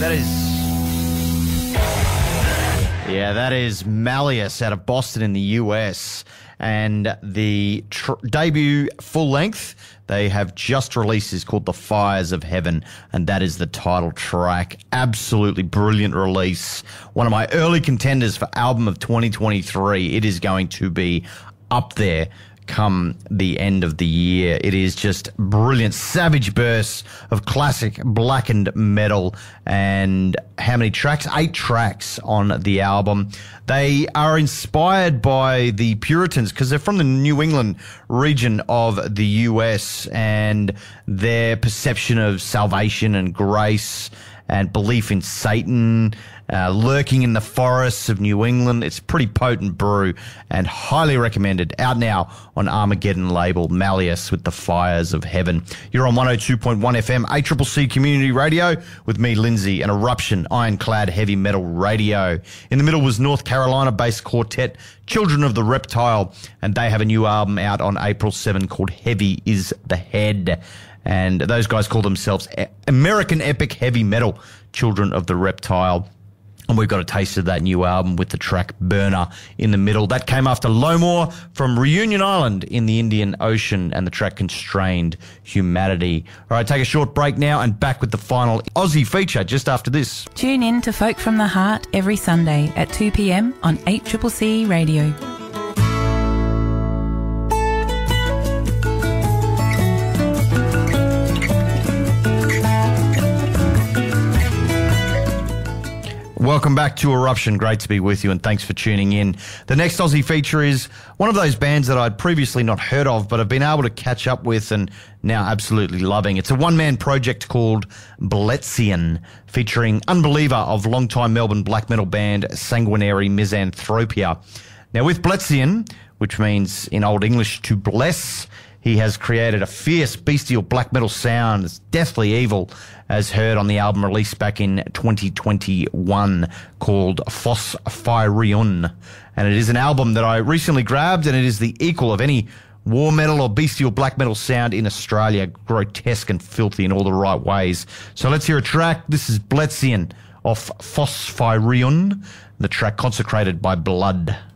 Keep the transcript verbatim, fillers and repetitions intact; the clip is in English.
That is, yeah, that is Malleus out of Boston in the U S. And the tr- debut full length they have just released is called The Fires of Heaven, and that is the title track. Absolutely brilliant release. One of my early contenders for album of twenty twenty-three. It is going to be up there come the end of the year. It is just brilliant, savage bursts of classic blackened metal. And how many tracks? Eight tracks on the album. They are inspired by the Puritans because they're from the New England region of the U S, and their perception of salvation and grace and belief in Satan, uh, lurking in the forests of New England. It's pretty potent brew and highly recommended. Out now on Armageddon label, Malleus with The Fires of Heaven. You're on one oh two point one F M, A C C C Community Radio with me, Lindsay, and Eruption, ironclad heavy metal radio. In the middle was North Carolina-based quartet Children of the Reptile, and they have a new album out on April seventh called Heavy is the Head. And those guys call themselves American Epic Heavy Metal, Children of the Reptile. And we've got a taste of that new album with the track Burner in the middle. That came after Lowmore from Reunion Island in the Indian Ocean and the track Constrained Humanity. All right, take a short break now and back with the final Aussie feature just after this. Tune in to Folk from the Heart every Sunday at two p.m. on eight C C C Radio. Welcome back to Eruption. Great to be with you, and thanks for tuning in. The next Aussie feature is one of those bands that I'd previously not heard of, but I've been able to catch up with and now absolutely loving. It's a one-man project called Bletzian, featuring Unbeliever of longtime Melbourne black metal band Sanguinary Misanthropia. Now, with Bletzian, which means in Old English to bless, he has created a fierce, bestial black metal sound that's deathly evil, as heard on the album released back in twenty twenty-one called Phosphyrion. And it is an album that I recently grabbed, and it is the equal of any war metal or bestial black metal sound in Australia, grotesque and filthy in all the right ways. So let's hear a track. This is Bletzian off Phosphyrion, the track Consecrated by Blood.